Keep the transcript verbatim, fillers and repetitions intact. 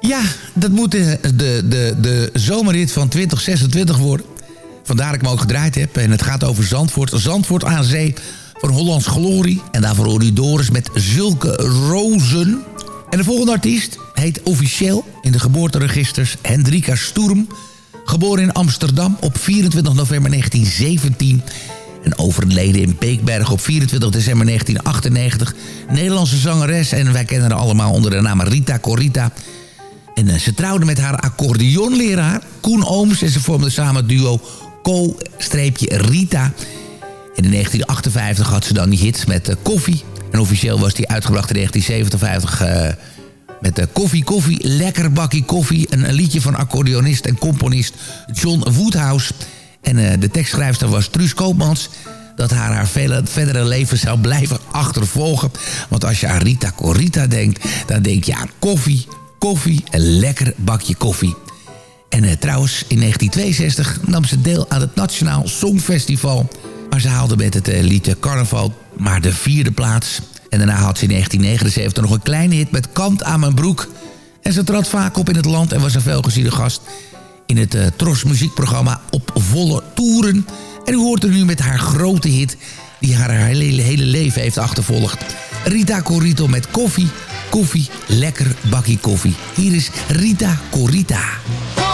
Ja, dat moet de, de, de, de zomerhit van twintig zesentwintig worden. Vandaar dat ik hem ook gedraaid heb. En het gaat over Zandvoort. Zandvoort aan zee van Hollands Glorie. En daarvoor hoor u Doris met Zulke Rozen. En de volgende artiest heet officieel in de geboorteregisters Hendrika Sturm. Geboren in Amsterdam op vierentwintig november negentien zeventien... en overleden in Beekberg op vierentwintig december negentien achtennegentig. Nederlandse zangeres en wij kennen haar allemaal onder de naam Rita Corita. En uh, ze trouwde met haar accordeonleraar Koen Ooms en ze vormden samen het duo Co-Rita. En in negentien achtenvijftig had ze dan die hits met uh, Koffie. En officieel was die uitgebracht in negentien zevenenvijftig... Uh, met uh, Koffie Koffie, Lekker Bakkie Koffie. Een, een liedje van accordeonist en componist John Woodhouse. En uh, de tekstschrijfster was Truus Koopmans. Dat haar haar vele, verdere leven zou blijven achtervolgen. Want als je aan Rita Corita denkt, dan denk je aan koffie, koffie, een lekker bakje koffie. En uh, trouwens, in negentien tweeënzestig nam ze deel aan het Nationaal Songfestival. Maar ze haalde met het uh, lied Carnaval maar de vierde plaats. En daarna had ze in negentien negenenzeventig nog een kleine hit met Kant aan mijn broek. En ze trad vaak op in het land en was een veelgeziene gast in het uh, Tros muziekprogramma Op Volle Toeren. En u hoort er nu met haar grote hit die haar hele, hele leven heeft achtervolgd. Rita Corita met Koffie, Koffie, Lekker Bakkie Koffie. Hier is Rita Corita.